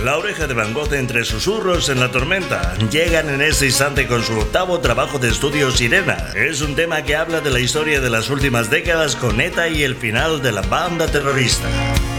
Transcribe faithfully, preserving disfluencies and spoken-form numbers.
La Oreja de Van Gogh entre susurros en la tormenta. Llegan en este instante con su octavo trabajo de estudio, Sirena. Es un tema que habla de la historia de las últimas décadas con ETA y el final de la banda terrorista.